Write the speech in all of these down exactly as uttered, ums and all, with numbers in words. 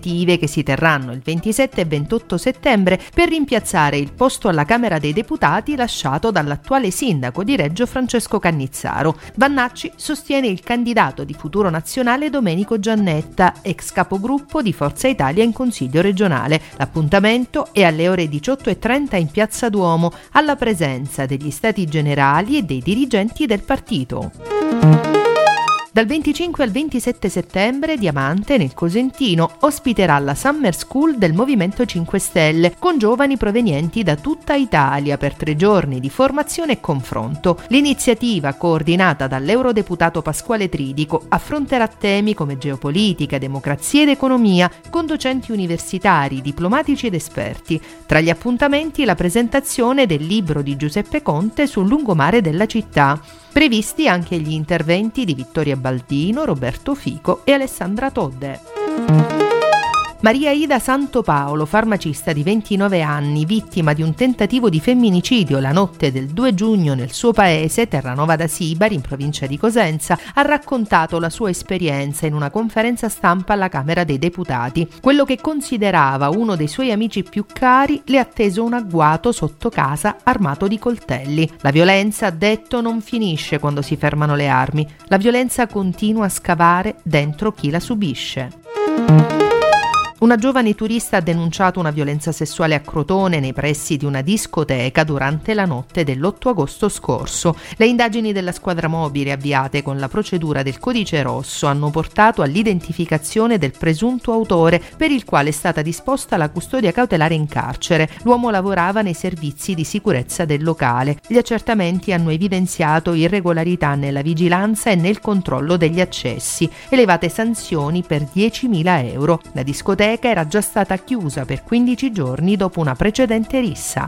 definitive che si terranno il ventisette e ventotto settembre per rimpiazzare il posto alla Camera dei Deputati lasciato dall'attuale sindaco di Reggio Francesco Cannizzaro. Vannacci sostiene il candidato di Futuro Nazionale Domenico Giannetta, ex capogruppo di Forza Italia in Consiglio regionale. L'appuntamento è alle ore diciotto e trenta in Piazza Duomo, alla presenza degli Stati Generali e dei dirigenti del partito. Dal venticinque al ventisette settembre Diamante, nel Cosentino, ospiterà la Summer School del Movimento cinque Stelle, con giovani provenienti da tutta Italia per tre giorni di formazione e confronto. L'iniziativa, coordinata dall'eurodeputato Pasquale Tridico, affronterà temi come geopolitica, democrazia ed economia, con docenti universitari, diplomatici ed esperti. Tra gli appuntamenti la presentazione del libro di Giuseppe Conte sul lungomare della città. Previsti anche gli interventi di Vittoria Baldino, Roberto Fico e Alessandra Todde. Maria Ida Santopaolo, farmacista di ventinove anni, vittima di un tentativo di femminicidio la notte del due giugno nel suo paese, Terranova da Sibari, in provincia di Cosenza, ha raccontato la sua esperienza in una conferenza stampa alla Camera dei Deputati. Quello che considerava uno dei suoi amici più cari le ha teso un agguato sotto casa armato di coltelli. La violenza, ha detto, non finisce quando si fermano le armi. La violenza continua a scavare dentro chi la subisce. Una giovane turista ha denunciato una violenza sessuale a Crotone nei pressi di una discoteca durante la notte dell'otto agosto scorso. Le indagini della squadra mobile avviate con la procedura del codice rosso hanno portato all'identificazione del presunto autore, per il quale è stata disposta la custodia cautelare in carcere. L'uomo lavorava nei servizi di sicurezza del locale. Gli accertamenti hanno evidenziato irregolarità nella vigilanza e nel controllo degli accessi, elevate sanzioni per diecimila euro. La discoteca era già stata chiusa per quindici giorni dopo una precedente rissa.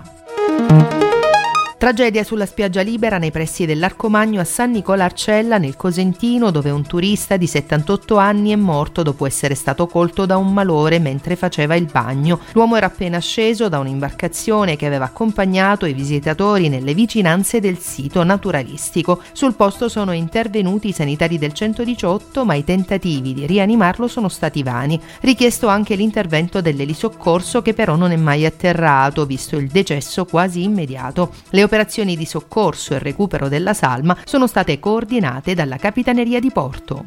Tragedia sulla spiaggia libera nei pressi dell'Arcomagno a San Nicola Arcella, nel Cosentino, dove un turista di settantotto anni è morto dopo essere stato colto da un malore mentre faceva il bagno. L'uomo era appena sceso da un'imbarcazione che aveva accompagnato i visitatori nelle vicinanze del sito naturalistico. Sul posto sono intervenuti i sanitari del centodiciotto, ma i tentativi di rianimarlo sono stati vani. Richiesto anche l'intervento dell'elisoccorso, che però non è mai atterrato, visto il decesso quasi immediato. Le operazioni di soccorso e recupero della salma sono state coordinate dalla Capitaneria di Porto.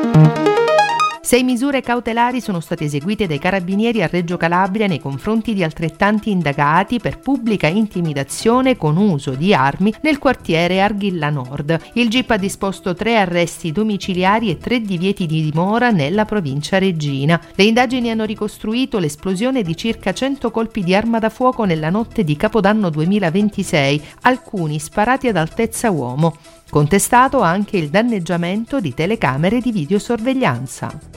Sei misure cautelari sono state eseguite dai carabinieri a Reggio Calabria nei confronti di altrettanti indagati per pubblica intimidazione con uso di armi nel quartiere Arghilla Nord. Il G I P ha disposto tre arresti domiciliari e tre divieti di dimora nella provincia reggina. Le indagini hanno ricostruito l'esplosione di circa cento colpi di arma da fuoco nella notte di Capodanno duemilaventisei, alcuni sparati ad altezza uomo. Contestato anche il danneggiamento di telecamere di videosorveglianza.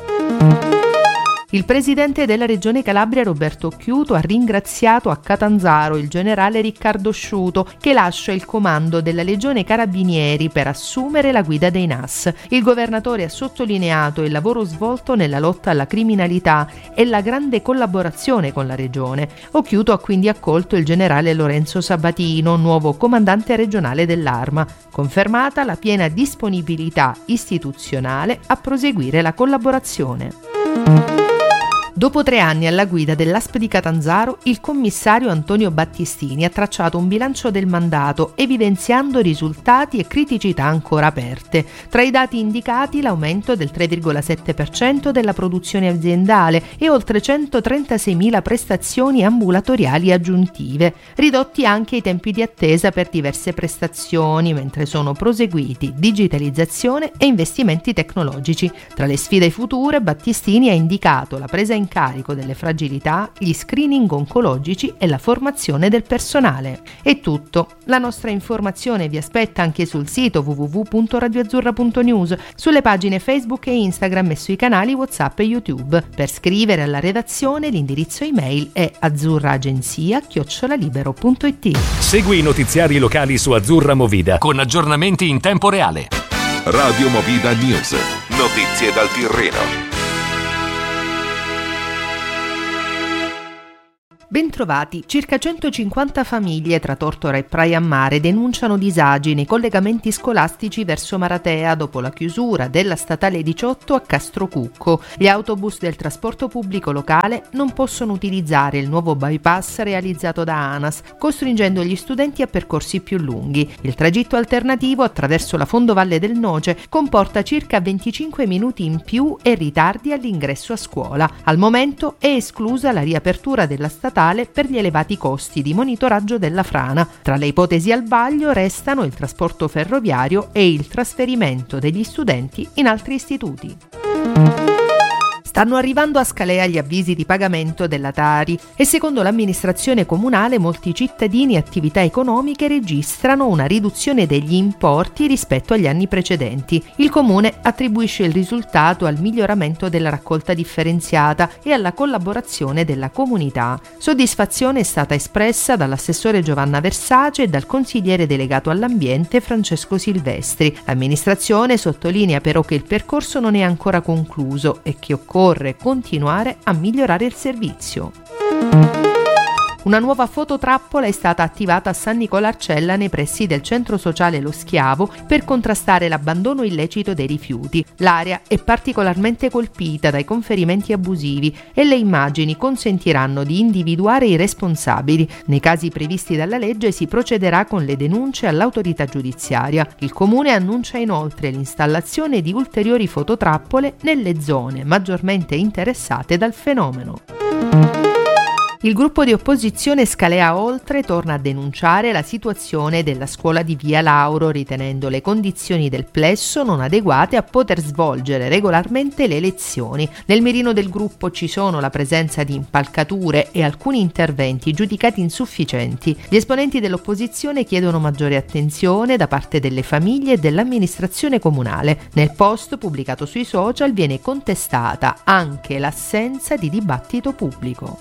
Il presidente della Regione Calabria, Roberto Occhiuto, ha ringraziato a Catanzaro il generale Riccardo Sciuto, che lascia il comando della Legione Carabinieri per assumere la guida dei N A S. Il governatore ha sottolineato il lavoro svolto nella lotta alla criminalità e la grande collaborazione con la Regione. Occhiuto ha quindi accolto il generale Lorenzo Sabatino, nuovo comandante regionale dell'Arma, confermata la piena disponibilità istituzionale a proseguire la collaborazione. Dopo tre anni alla guida dell'A S P di Catanzaro, il commissario Antonio Battistini ha tracciato un bilancio del mandato, evidenziando risultati e criticità ancora aperte. Tra i dati indicati l'aumento del tre virgola sette per cento della produzione aziendale e oltre centotrentaseimila prestazioni ambulatoriali aggiuntive. Ridotti anche i tempi di attesa per diverse prestazioni, mentre sono proseguiti digitalizzazione e investimenti tecnologici. Tra le sfide future, Battistini ha indicato la presa in carico delle fragilità, gli screening oncologici e la formazione del personale. È tutto. La nostra informazione vi aspetta anche sul sito w w w punto radio azzurra punto news, sulle pagine Facebook e Instagram e sui canali WhatsApp e YouTube. Per scrivere alla redazione l'indirizzo email è azzurraagenzia chiocciola libero punto it. Segui i notiziari locali su Azzurra Movida con aggiornamenti in tempo reale. Radio Movida News. Notizie dal Tirreno. Bentrovati, circa centocinquanta famiglie tra Tortora e Praia a Mare denunciano disagi nei collegamenti scolastici verso Maratea dopo la chiusura della statale diciotto a Castrocucco. Gli autobus del trasporto pubblico locale non possono utilizzare il nuovo bypass realizzato da ANAS, costringendo gli studenti a percorsi più lunghi. Il tragitto alternativo attraverso la fondovalle del Noce comporta circa venticinque minuti in più e ritardi all'ingresso a scuola. Al momento è esclusa la riapertura della statale per gli elevati costi di monitoraggio della frana. Tra le ipotesi al vaglio restano il trasporto ferroviario e il trasferimento degli studenti in altri istituti. Stanno arrivando a Scalea gli avvisi di pagamento della Tari e secondo l'amministrazione comunale molti cittadini e attività economiche registrano una riduzione degli importi rispetto agli anni precedenti. Il comune attribuisce il risultato al miglioramento della raccolta differenziata e alla collaborazione della comunità. Soddisfazione è stata espressa dall'assessore Giovanna Versace e dal consigliere delegato all'ambiente Francesco Silvestri. L'amministrazione sottolinea però che il percorso non è ancora concluso e che occorre Occorre continuare a migliorare il servizio. Una nuova fototrappola è stata attivata a San Nicolarcella nei pressi del centro sociale Lo Schiavo per contrastare l'abbandono illecito dei rifiuti. L'area è particolarmente colpita dai conferimenti abusivi e le immagini consentiranno di individuare i responsabili. Nei casi previsti dalla legge si procederà con le denunce all'autorità giudiziaria. Il comune annuncia inoltre l'installazione di ulteriori fototrappole nelle zone maggiormente interessate dal fenomeno. Il gruppo di opposizione Scalea Oltre torna a denunciare la situazione della scuola di Via Lauro, ritenendo le condizioni del plesso non adeguate a poter svolgere regolarmente le lezioni. Nel mirino del gruppo ci sono la presenza di impalcature e alcuni interventi giudicati insufficienti. Gli esponenti dell'opposizione chiedono maggiore attenzione da parte delle famiglie e dell'amministrazione comunale. Nel post pubblicato sui social viene contestata anche l'assenza di dibattito pubblico.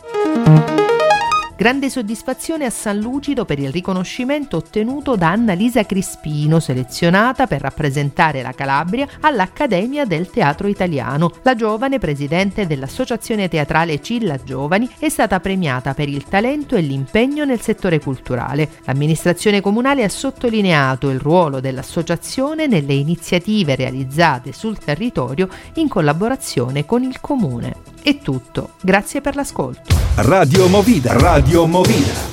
Grande soddisfazione a San Lucido per il riconoscimento ottenuto da Annalisa Crispino, selezionata per rappresentare la Calabria all'Accademia del Teatro Italiano. La giovane, presidente dell'Associazione Teatrale Cilla Giovani, è stata premiata per il talento e l'impegno nel settore culturale. L'amministrazione comunale ha sottolineato il ruolo dell'associazione nelle iniziative realizzate sul territorio in collaborazione con il comune. È tutto, grazie per l'ascolto. Radio Movida, Radio Movida.